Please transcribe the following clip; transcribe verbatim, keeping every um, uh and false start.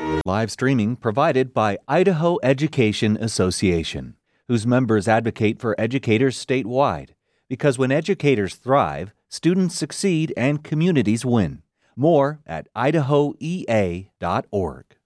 Live streaming provided by Idaho Education Association, whose members advocate for educators statewide. Because when educators thrive, students succeed and communities win. More at idaho e a dot org.